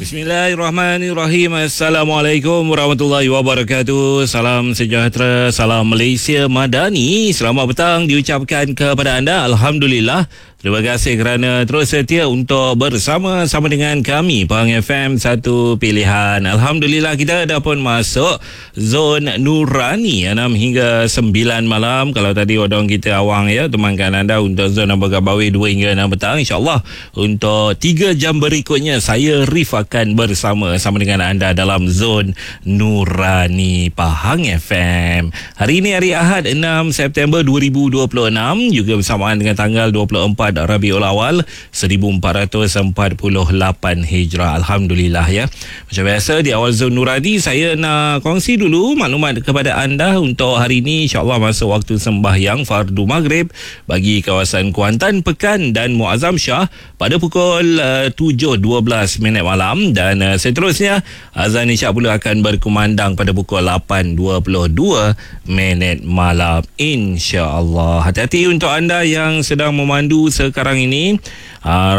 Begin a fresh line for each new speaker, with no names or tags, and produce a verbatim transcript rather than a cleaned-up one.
Bismillahirrahmanirrahim. Assalamualaikum warahmatullahi wabarakatuh. Salam sejahtera, salam Malaysia Madani. Selamat petang diucapkan kepada anda. Alhamdulillah. Terima kasih kerana terus setia untuk bersama-sama dengan kami Pahang F M, satu pilihan. Alhamdulillah kita dah pun masuk zon Nurani enam hingga sembilan malam. Kalau tadi wadang kita awang ya, temankan anda untuk zon Nabagabawi dua hingga enam petang. InsyaAllah untuk tiga jam berikutnya saya Rif akan bersama sama dengan anda dalam zon Nurani Pahang F M. Hari ini hari Ahad enam September dua ribu dua puluh enam, juga bersamaan dengan tanggal dua puluh empat Rabiul Awal seribu empat ratus empat puluh lapan Hijrah. Alhamdulillah ya. Macam biasa di awal zon Nurani saya nak kongsi dulu maklumat kepada anda untuk hari ini. InsyaAllah masuk waktu sembahyang Fardu Maghrib bagi kawasan Kuantan, Pekan dan Muazzam Shah pada pukul uh, tujuh dua belas minit malam, dan uh, seterusnya azan Isyak pula akan berkumandang pada pukul lapan dua puluh dua minit malam, insya-Allah. Hati-hati untuk anda yang sedang memandu sekarang ini. Uh,